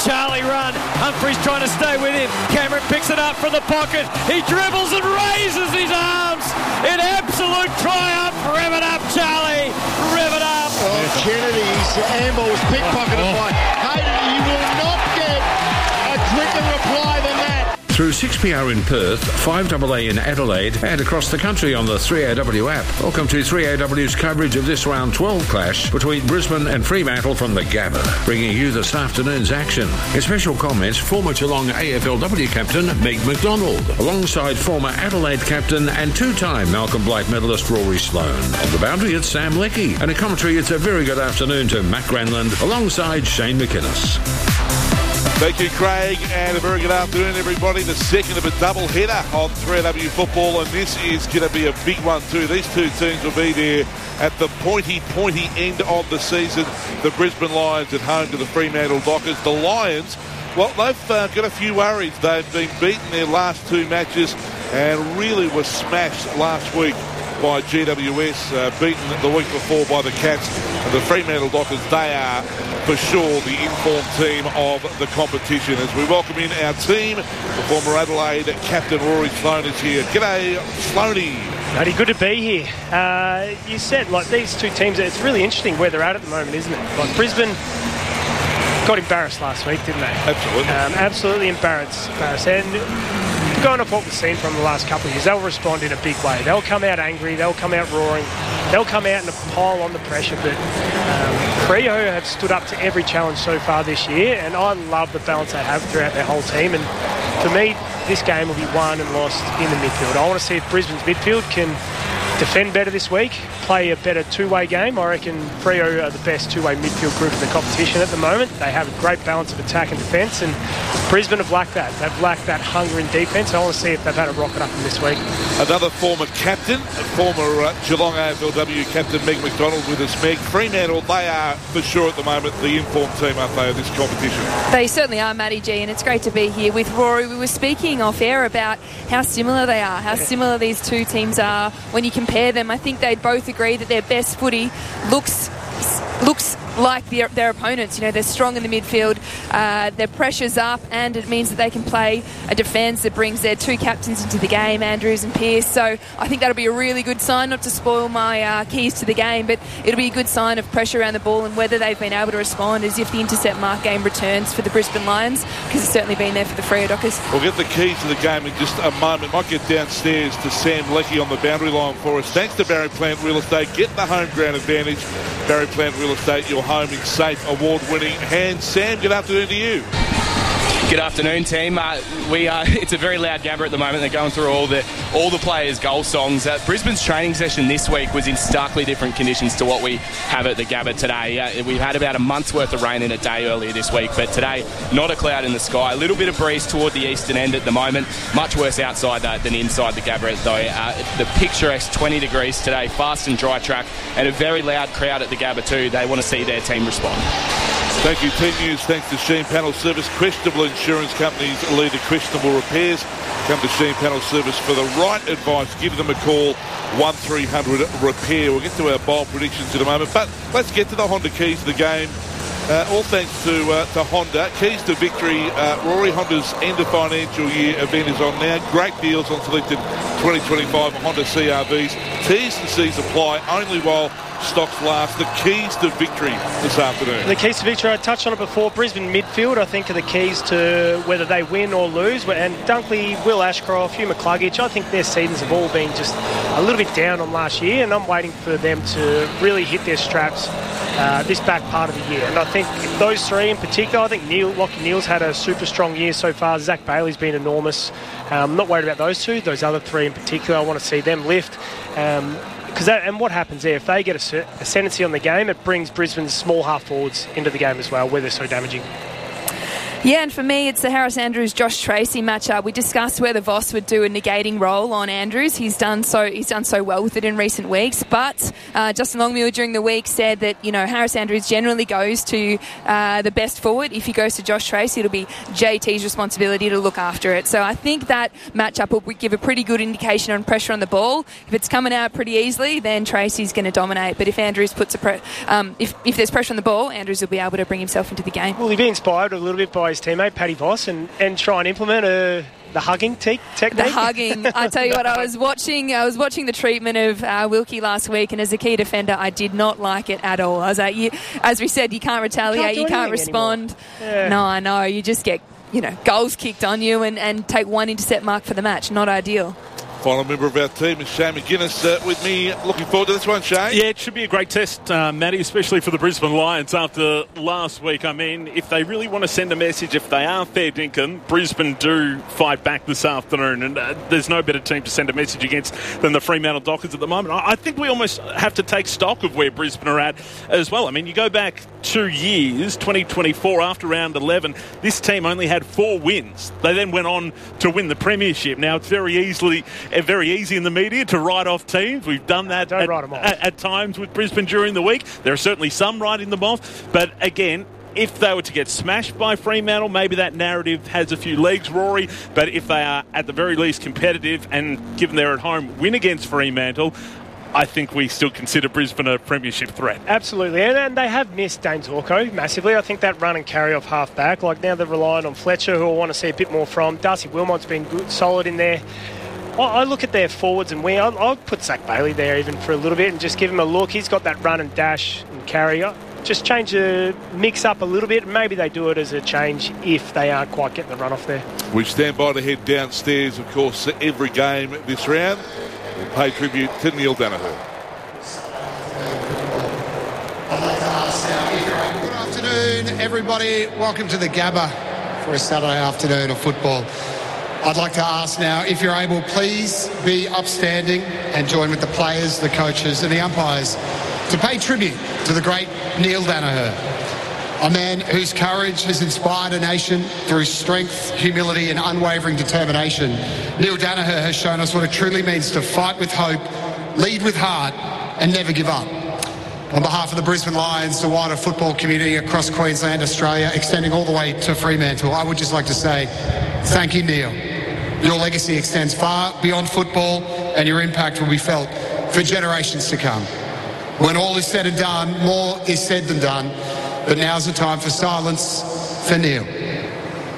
Charlie run. Humphries trying to stay with him. Cameron picks it up from the pocket. He dribbles and raises his arms in absolute triumph. Rev it up, Charlie. Rev it up. Oh, Kennedy's amble was pickpocketed by Hayden. You will not get a quicker reply than that. Through 6PR in Perth, 5AA in Adelaide, and across the country on the 3AW app. Welcome to 3AW's coverage of this round 12 clash between Brisbane and Fremantle from the Gabba, bringing you this afternoon's action. In special comments, former Geelong AFLW captain Meg McDonald, alongside former Adelaide captain and two-time Malcolm Blight medalist Rory Sloane. On the boundary, it's Sam Leckie, and a commentary, it's a very good afternoon to Matt Granland, alongside Shane McInnes. Thank you, Craig, and a very good afternoon, everybody. The second of a double-header on 3AW football, and this is going to be a big one too. These two teams will be there at the pointy end of the season. The Brisbane Lions at home to the Fremantle Dockers. The Lions, well, they've got a few worries. They've been beaten their last two matches and really were smashed last week by GWS, beaten the week before by the Cats. And the Fremantle Dockers, they are for sure the informed team of the competition. As we welcome in our team, the former Adelaide captain Rory Sloane is here. G'day, Sloaney. Bloody good to be here. You said, like, these two teams, it's really interesting where they're at the moment, isn't it? Like, Brisbane got embarrassed last week, didn't they? Absolutely. Absolutely embarrassed. And going off what we've seen from the last couple of years, they'll respond in a big way. They'll come out angry, they'll come out roaring, they'll come out in a pile on the pressure, but Freo have stood up to every challenge so far this year, and I love the balance they have throughout their whole team. And for me, this game will be won and lost in the midfield. I want to see if Brisbane's midfield can defend better this week, play a better two-way game. I reckon Freo are the best two-way midfield group in the competition at the moment. They have a great balance of attack and defence, and Brisbane have lacked that. They've lacked that hunger in defence. I want to see if they've had a rocket up in this week. Another former captain, former Geelong AFLW captain Meg McDonald with us. Meg, Fremantle, they are for sure at the moment the informed team, aren't they, of this competition? They certainly are, Matty G, and it's great to be here with Rory. We were speaking off air about how similar they are, how similar these two teams are when you compare them. I think they'd both agree that their best footy looks like their opponents. You know, they're strong in the midfield, their pressure's up, and it means that they can play a defence that brings their two captains into the game, Andrews and Pearce. So I think that'll be a really good sign, not to spoil my keys to the game, but it'll be a good sign of pressure around the ball and whether they've been able to respond as if the intercept mark game returns for the Brisbane Lions, because it's certainly been there for the Freo Dockers. We'll get the keys to the game in just a moment. Might get downstairs to Sam Leckie on the boundary line for us. Thanks to Barry Plant Real Estate. Get the home ground advantage. Barry Plant Real Estate, your home in safe, award-winning hands. Sam, good afternoon to you. Good afternoon, team. It's a very loud Gabba at the moment. They're going through all the players' goal songs. Brisbane's training session this week was in starkly different conditions to what we have at the Gabba today. We've had about a month's worth of rain in a day earlier this week, but today not a cloud in the sky. A little bit of breeze toward the eastern end at the moment. Much worse outside than inside the Gabba, though. The picturesque 20 degrees today, fast and dry track, and a very loud crowd at the Gabba too. They want to see their team respond. Thank you, Team News. Thanks to Sheen Panel Service. Questionable insurance companies lead to questionable repairs. Come to Sheen Panel Service for the right advice. Give them a call, 1300 repair. We'll get to our bold predictions in a moment, but let's get to the Honda keys of the game. All thanks to Honda. Keys to victory. Rory, Honda's end of financial year event is on now. Great deals on selected 2025 Honda CRVs. T's and C's apply only while stocks last. The keys to victory this afternoon. The keys to victory, I touched on it before. Brisbane midfield, I think, are the keys to whether they win or lose. And Dunkley, Will Ashcroft, Hugh McCluggage, I think their seasons have all been just a little bit down on last year, and I'm waiting for them to really hit their straps this back part of the year. And I think those three in particular, I think Lachie Neale's had a super strong year so far. Zach Bailey's been enormous. I'm not worried about those two. Those other three in particular, I want to see them lift. And what happens there, if they get ascendancy on the game, it brings Brisbane's small half forwards into the game as well, where they're so damaging. Yeah, and for me, it's the Harris Andrews-Josh Tracy matchup. We discussed whether Voss would do a negating role on Andrews. He's done so well with it in recent weeks. But Justin Longmuir during the week said that, you know, Harris Andrews generally goes to the best forward. If he goes to Josh Tracy, it'll be JT's responsibility to look after it. So I think that matchup will give a pretty good indication on pressure on the ball. If it's coming out pretty easily, then Tracy's going to dominate. But if Andrews puts if there's pressure on the ball, Andrews will be able to bring himself into the game. Will he be inspired a little bit by Galloway's teammate, Paddy Voss, and try and implement the hugging technique? The hugging. I tell you what, I was watching the treatment of Wilkie last week, and as a key defender, I did not like it at all. I was like, as we said, you can't retaliate, you can't respond. Yeah. No, I know. You just get, goals kicked on you and take one intercept mark for the match. Not ideal. Final member of our team is Shane McGuinness with me. Looking forward to this one, Shane. Yeah, it should be a great test, Matty, especially for the Brisbane Lions after last week. I mean, if they really want to send a message, if they are fair dinkum, Brisbane do fight back this afternoon, and there's no better team to send a message against than the Fremantle Dockers at the moment. I think we almost have to take stock of where Brisbane are at as well. I mean, you go back 2 years, 2024, after round 11, this team only had 4 wins. They then went on to win the premiership. Now, it's very easy in the media to write off teams. We've done that at times with Brisbane during the week. There are certainly some writing them off. But again, if they were to get smashed by Fremantle, maybe that narrative has a few legs, Rory. But if they are at the very least competitive and given they're at home win against Fremantle, I think we still consider Brisbane a premiership threat. Absolutely, and they have missed Dane Zorko massively. I think that run and carry off half back, like now they're relying on Fletcher, who I want to see a bit more from. Darcy Wilmot's been good, solid in there. I look at their forwards and wing. I'll put Zach Bailey there even for a little bit and just give him a look. He's got that run and dash and carry. Just change the mix up a little bit. Maybe they do it as a change if they aren't quite getting the run off there. We stand by to head downstairs, of course, every game this round. We'll pay tribute to Neil Danaher. Good afternoon, everybody. Welcome to the Gabba for a Saturday afternoon of football. I'd like to ask now, if you're able, please be upstanding and join with the players, the coaches and the umpires to pay tribute to the great Neil Danaher, a man whose courage has inspired a nation through strength, humility and unwavering determination. Neil Danaher has shown us what it truly means to fight with hope, lead with heart and never give up. On behalf of the Brisbane Lions, the wider football community across Queensland, Australia, extending all the way to Fremantle, I would just like to say thank you, Neil. Your legacy extends far beyond football and your impact will be felt for generations to come. When all is said and done, more is said than done, but now's the time for silence for Neil.